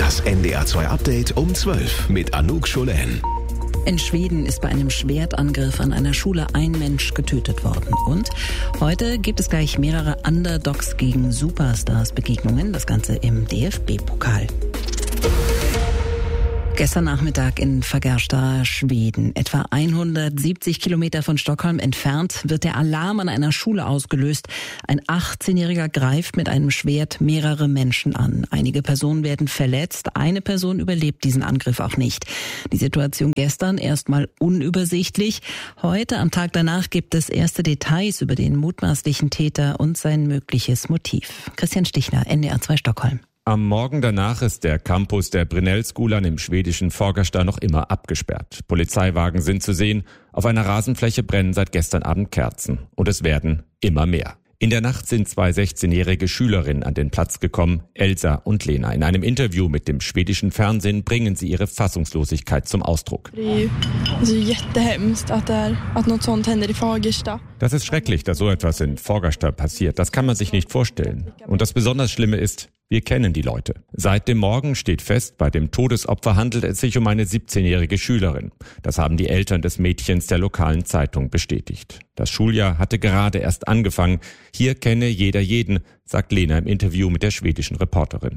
Das NDR 2 Update um 12 mit Anouk Scholen. In Schweden ist bei einem Schwertangriff an einer Schule ein Mensch getötet worden. Und heute gibt es gleich mehrere Underdogs gegen Superstars-Begegnungen. Das Ganze im DFB-Pokal. Gestern Nachmittag in Fagersta, Schweden, etwa 170 Kilometer von Stockholm entfernt, wird der Alarm an einer Schule ausgelöst. Ein 18-Jähriger greift mit einem Schwert mehrere Menschen an. Einige Personen werden verletzt, eine Person überlebt diesen Angriff auch nicht. Die Situation gestern erstmal unübersichtlich. Heute, am Tag danach, gibt es erste Details über den mutmaßlichen Täter und sein mögliches Motiv. Christian Stichler, NDR 2 Stockholm. Am Morgen danach ist der Campus der Brynällskolan im schwedischen Fagersta noch immer abgesperrt. Polizeiwagen sind zu sehen, auf einer Rasenfläche brennen seit gestern Abend Kerzen und es werden immer mehr. In der Nacht sind zwei 16-jährige Schülerinnen an den Platz gekommen, Elsa und Lena. In einem Interview mit dem schwedischen Fernsehen bringen sie ihre Fassungslosigkeit zum Ausdruck. Das ist schrecklich, dass so etwas in Fagersta passiert. Das kann man sich nicht vorstellen. Und das besonders Schlimme ist, wir kennen die Leute. Seit dem Morgen steht fest, bei dem Todesopfer handelt es sich um eine 17-jährige Schülerin. Das haben die Eltern des Mädchens der lokalen Zeitung bestätigt. Das Schuljahr hatte gerade erst angefangen. Hier kenne jeder jeden, sagt Lena im Interview mit der schwedischen Reporterin.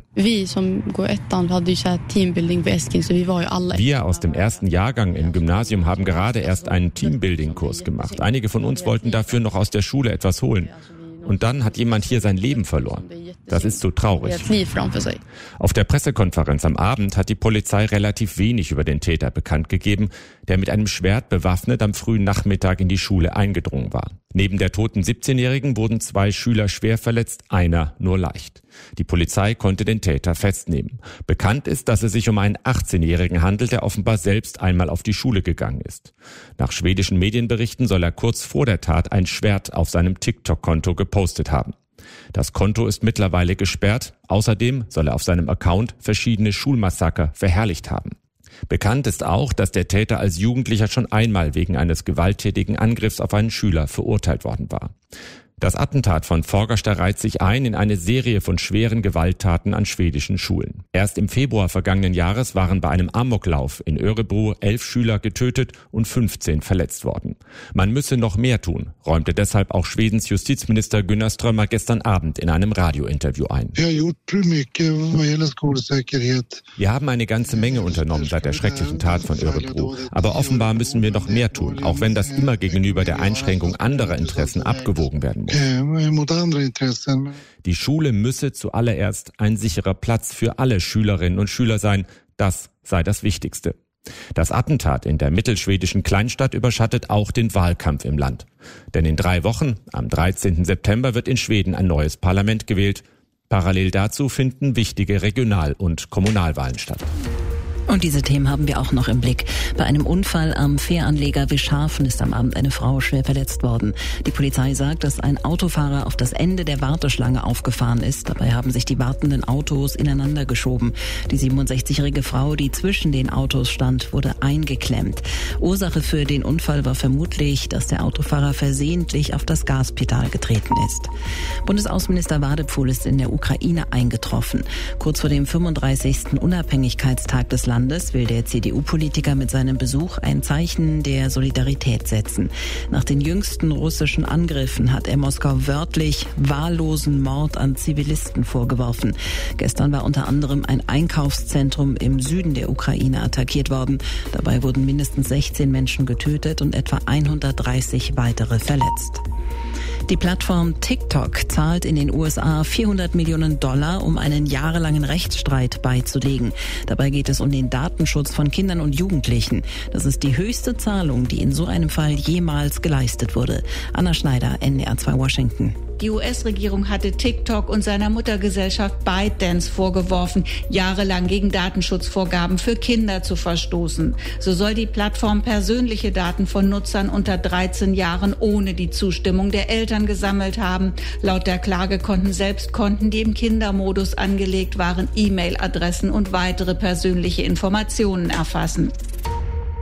Wir aus dem ersten Jahrgang im Gymnasium haben gerade erst einen Teambuilding-Kurs gemacht. Einige von uns wollten dafür noch aus der Schule etwas holen. Und dann hat jemand hier sein Leben verloren. Das ist so traurig. Auf der Pressekonferenz am Abend hat die Polizei relativ wenig über den Täter bekannt gegeben, der mit einem Schwert bewaffnet am frühen Nachmittag in die Schule eingedrungen war. Neben der toten 17-Jährigen wurden 2 Schüler schwer verletzt, einer nur leicht. Die Polizei konnte den Täter festnehmen. Bekannt ist, dass es sich um einen 18-Jährigen handelt, der offenbar selbst einmal auf die Schule gegangen ist. Nach schwedischen Medienberichten soll er kurz vor der Tat ein Schwert auf seinem TikTok-Konto gepostet haben. Das Konto ist mittlerweile gesperrt. Außerdem soll er auf seinem Account verschiedene Schulmassaker verherrlicht haben. Bekannt ist auch, dass der Täter als Jugendlicher schon einmal wegen eines gewalttätigen Angriffs auf einen Schüler verurteilt worden war. Das Attentat von Fagersta reiht sich ein in eine Serie von schweren Gewalttaten an schwedischen Schulen. Erst im Februar vergangenen Jahres waren bei einem Amoklauf in Örebro 11 Schüler getötet und 15 verletzt worden. Man müsse noch mehr tun, räumte deshalb auch Schwedens Justizminister Gunnar Strömmer gestern Abend in einem Radiointerview ein. Wir haben eine ganze Menge unternommen seit der schrecklichen Tat von Örebro. Aber offenbar müssen wir noch mehr tun, auch wenn das immer gegenüber der Einschränkung anderer Interessen abgewogen werden muss. Die Schule müsse zuallererst ein sicherer Platz für alle Schülerinnen und Schüler sein. Das sei das Wichtigste. Das Attentat in der mittelschwedischen Kleinstadt überschattet auch den Wahlkampf im Land. Denn in 3 Wochen, am 13. September, wird in Schweden ein neues Parlament gewählt. Parallel dazu finden wichtige Regional- und Kommunalwahlen statt. Und diese Themen haben wir auch noch im Blick. Bei einem Unfall am Fähranleger Wischhafen ist am Abend eine Frau schwer verletzt worden. Die Polizei sagt, dass ein Autofahrer auf das Ende der Warteschlange aufgefahren ist. Dabei haben sich die wartenden Autos ineinander geschoben. Die 67-jährige Frau, die zwischen den Autos stand, wurde eingeklemmt. Ursache für den Unfall war vermutlich, dass der Autofahrer versehentlich auf das Gaspedal getreten ist. Bundesaußenminister Wadephul ist in der Ukraine eingetroffen. Kurz vor dem 35. Unabhängigkeitstag des Landes will der CDU-Politiker mit seinem Besuch ein Zeichen der Solidarität setzen. Nach den jüngsten russischen Angriffen hat er Moskau wörtlich wahllosen Mord an Zivilisten vorgeworfen. Gestern war unter anderem ein Einkaufszentrum im Süden der Ukraine attackiert worden. Dabei wurden mindestens 16 Menschen getötet und etwa 130 weitere verletzt. Die Plattform TikTok zahlt in den USA $400 Millionen, um einen jahrelangen Rechtsstreit beizulegen. Dabei geht es um den Datenschutz von Kindern und Jugendlichen. Das ist die höchste Zahlung, die in so einem Fall jemals geleistet wurde. Anna Schneider, NDR 2 Washington. Die US-Regierung hatte TikTok und seiner Muttergesellschaft ByteDance vorgeworfen, jahrelang gegen Datenschutzvorgaben für Kinder zu verstoßen. So soll die Plattform persönliche Daten von Nutzern unter 13 Jahren ohne die Zustimmung der Eltern gesammelt haben. Laut der Klage konnten Selbstkonten, die im Kindermodus angelegt waren, E-Mail-Adressen und weitere persönliche Informationen erfassen.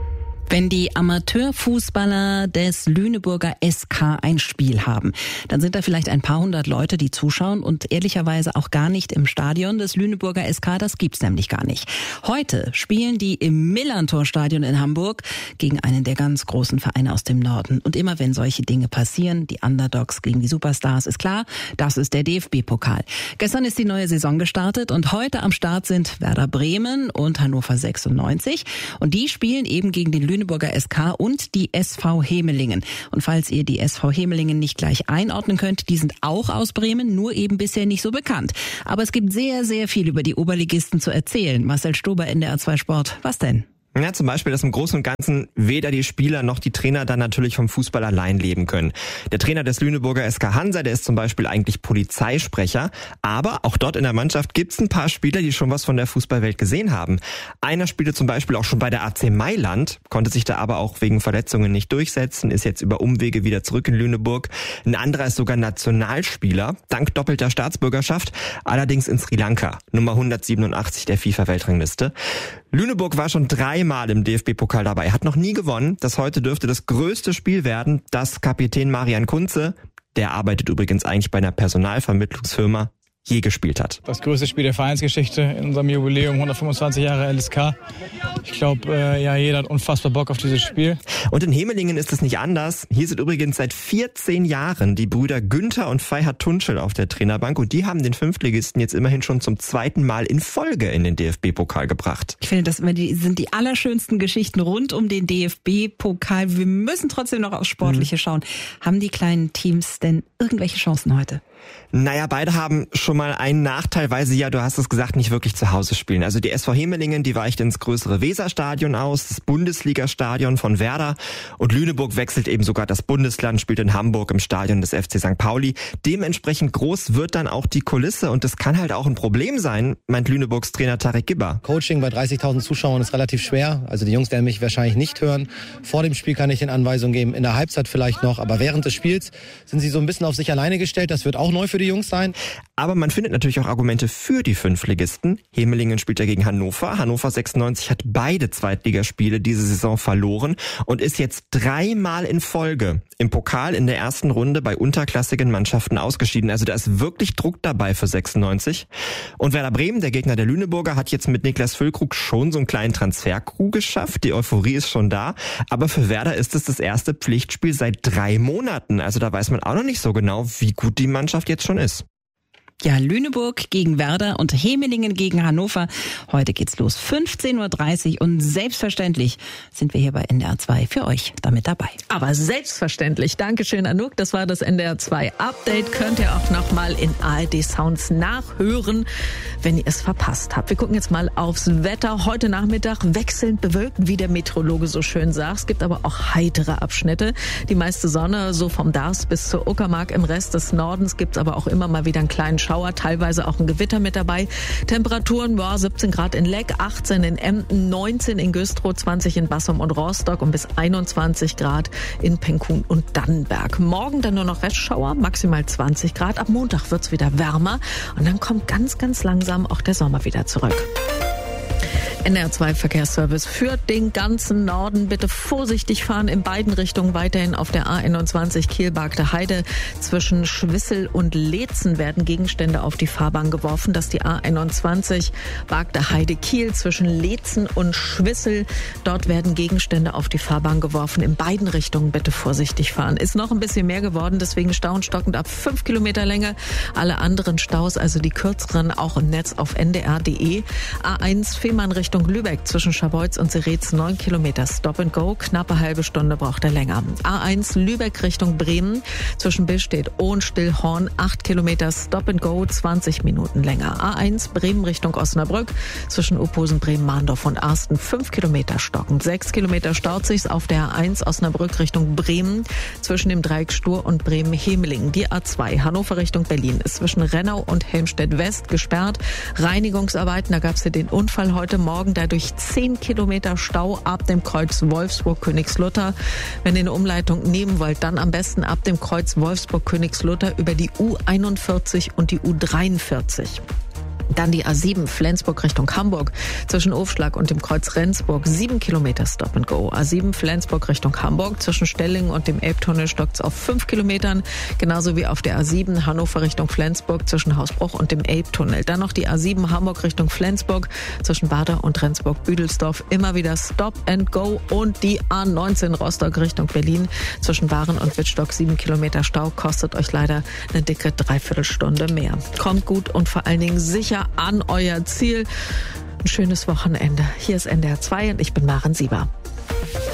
Wenn die Amateurfußballer des Lüneburger SK ein Spiel haben, dann sind da vielleicht ein paar hundert Leute, die zuschauen und ehrlicherweise auch gar nicht im Stadion des Lüneburger SK, das gibt's nämlich gar nicht. Heute spielen die im Millantor-Stadion in Hamburg gegen einen der ganz großen Vereine aus dem Norden. Und immer wenn solche Dinge passieren, die Underdogs gegen die Superstars, ist klar, das ist der DFB-Pokal. Gestern ist die neue Saison gestartet und heute am Start sind Werder Bremen und Hannover 96 und die spielen eben gegen den Lüneburger SK und die SV Hemelingen. Und falls ihr die SV Hemelingen nicht gleich einordnen könnt, die sind auch aus Bremen, nur eben bisher nicht so bekannt. Aber es gibt sehr, sehr viel über die Oberligisten zu erzählen. Marcel Stober, NDR 2 Sport. Was denn? Ja, zum Beispiel, dass im Großen und Ganzen weder die Spieler noch die Trainer dann natürlich vom Fußball allein leben können. Der Trainer des Lüneburger SK Hansa, der ist zum Beispiel eigentlich Polizeisprecher, aber auch dort in der Mannschaft gibt's ein paar Spieler, die schon was von der Fußballwelt gesehen haben. Einer spielte zum Beispiel auch schon bei der AC Mailand, konnte sich da aber auch wegen Verletzungen nicht durchsetzen, ist jetzt über Umwege wieder zurück in Lüneburg. Ein anderer ist sogar Nationalspieler, dank doppelter Staatsbürgerschaft, allerdings in Sri Lanka, Nummer 187 der FIFA-Weltrangliste. Lüneburg war schon 3-mal im DFB-Pokal dabei, hat noch nie gewonnen. Das heute dürfte das größte Spiel werden, das Kapitän Marian Kunze, der arbeitet übrigens eigentlich bei einer Personalvermittlungsfirma, je gespielt hat. Das größte Spiel der Vereinsgeschichte in unserem Jubiläum, 125 Jahre LSK. Ich glaube, jeder hat unfassbar Bock auf dieses Spiel. Und in Hemelingen ist es nicht anders. Hier sind übrigens seit 14 Jahren die Brüder Günther und Feihat Tunçel auf der Trainerbank und die haben den Fünftligisten jetzt immerhin schon zum 2. Mal in Folge in den DFB-Pokal gebracht. Ich finde, das sind die allerschönsten Geschichten rund um den DFB-Pokal. Wir müssen trotzdem noch aufs Sportliche schauen. Haben die kleinen Teams denn irgendwelche Chancen heute? Naja, beide haben schon mal einen Nachteil, weil sie ja, du hast es gesagt, nicht wirklich zu Hause spielen. Also die SV Hemelingen, die weicht ins größere Weserstadion aus, das Bundesligastadion von Werder und Lüneburg wechselt eben sogar das Bundesland, spielt in Hamburg im Stadion des FC St. Pauli. Dementsprechend groß wird dann auch die Kulisse und das kann halt auch ein Problem sein, meint Lüneburgs Trainer Tarek Gibber. Coaching bei 30.000 Zuschauern ist relativ schwer, also die Jungs werden mich wahrscheinlich nicht hören. Vor dem Spiel kann ich den Anweisungen geben, in der Halbzeit vielleicht noch, aber während des Spiels sind sie so ein bisschen auf sich alleine gestellt, das wird auch neu für die Jungs sein. Aber man findet natürlich auch Argumente für die Fünftligisten. Hemelingen spielt ja gegen Hannover. Hannover 96 hat beide Zweitligaspiele diese Saison verloren und ist jetzt 3-mal in Folge im Pokal in der ersten Runde bei unterklassigen Mannschaften ausgeschieden. Also da ist wirklich Druck dabei für 96. Und Werder Bremen, der Gegner der Lüneburger, hat jetzt mit Niklas Füllkrug schon so einen kleinen Transfer-Coup geschafft. Die Euphorie ist schon da. Aber für Werder ist es das erste Pflichtspiel seit 3 Monaten. Also da weiß man auch noch nicht so genau, wie gut die Mannschaft jetzt schon ist. Ja, Lüneburg gegen Werder und Hemelingen gegen Hannover. Heute geht's los, 15.30 Uhr und selbstverständlich sind wir hier bei NDR 2 für euch damit dabei. Aber selbstverständlich. Dankeschön, Anouk. Das war das NDR 2 Update. Könnt ihr auch nochmal in ARD Sounds nachhören, wenn ihr es verpasst habt. Wir gucken jetzt mal aufs Wetter. Heute Nachmittag wechselnd bewölkt, wie der Meteorologe so schön sagt. Es gibt aber auch heitere Abschnitte. Die meiste Sonne, so vom Dars bis zur Uckermark. Im Rest des Nordens gibt's aber auch immer mal wieder einen kleinen Schauer, teilweise auch ein Gewitter mit dabei. Temperaturen, 17 Grad in Leck, 18 in Emden, 19 in Güstrow, 20 in Bassum und Rostock und bis 21 Grad in Penkun und Dannenberg. Morgen dann nur noch Restschauer, maximal 20 Grad. Ab Montag wird's wieder wärmer und dann kommt ganz, ganz langsam auch der Sommer wieder zurück. NDR 2 Verkehrsservice für den ganzen Norden. Bitte vorsichtig fahren in beiden Richtungen. Weiterhin auf der A21 Kiel-Bargte Heide. Zwischen Schwissel und Leetzen werden Gegenstände auf die Fahrbahn geworfen. Das ist die A21 Bargte Heide Kiel zwischen Leetzen und Schwissel. Dort werden Gegenstände auf die Fahrbahn geworfen. In beiden Richtungen bitte vorsichtig fahren. Ist noch ein bisschen mehr geworden, deswegen Stau stockend ab 5 Kilometer Länge. Alle anderen Staus, also die kürzeren, auch im Netz auf ndr.de. A1 Fehmarn Richtung Lübeck zwischen Scharbeutz und Seretz 9 Kilometer Stop and Go. Knappe halbe Stunde braucht er länger. A1 Lübeck Richtung Bremen zwischen Billstedt und Stillhorn 8 Kilometer Stop and Go, 20 Minuten länger. A1 Bremen Richtung Osnabrück zwischen Uphosen, Bremen, Mahndorf und Arsten 5 Kilometer stockend. 6 Kilometer staut sich's auf der A1 Osnabrück Richtung Bremen zwischen dem Dreieck Stur und Bremen-Hemelingen. Die A2 Hannover Richtung Berlin ist zwischen Rennau und Helmstedt West gesperrt. Reinigungsarbeiten, da gab's ja den Unfall heute Morgen. Dadurch 10 Kilometer Stau ab dem Kreuz Wolfsburg-Königslutter. Wenn ihr eine Umleitung nehmen wollt, dann am besten ab dem Kreuz Wolfsburg-Königslutter über die U41 und die U43. Dann die A7 Flensburg Richtung Hamburg. Zwischen Ofschlag und dem Kreuz Rendsburg 7 Kilometer Stop and Go. A7 Flensburg Richtung Hamburg. Zwischen Stellingen und dem Elbtunnel stockt es auf 5 Kilometern. Genauso wie auf der A7 Hannover Richtung Flensburg zwischen Hausbruch und dem Elbtunnel. Dann noch die A7 Hamburg Richtung Flensburg. Zwischen Bader und Rendsburg-Büdelsdorf immer wieder Stop and Go. Und die A19 Rostock Richtung Berlin. Zwischen Waren und Wittstock 7 Kilometer Stau. Kostet euch leider eine dicke Dreiviertelstunde mehr. Kommt gut und vor allen Dingen sicher an euer Ziel. Ein schönes Wochenende. Hier ist NDR 2 und ich bin Maren Sieber.